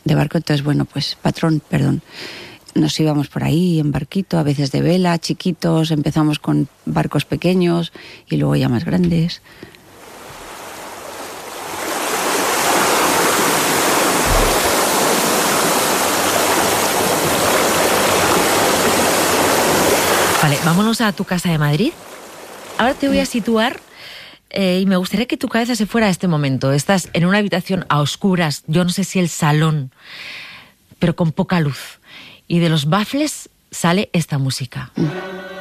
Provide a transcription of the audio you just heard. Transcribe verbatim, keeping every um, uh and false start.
de barco. Entonces, bueno, pues patrón, perdón. Nos íbamos por ahí en barquito, a veces de vela, chiquitos, empezamos con barcos pequeños y luego ya más grandes. Vale, vámonos a tu casa de Madrid. Ahora te voy a situar eh, y me gustaría que tu cabeza se fuera a este momento. Estás en una habitación a oscuras, yo no sé si el salón, pero con poca luz. Y de los baffles sale esta música. Mm.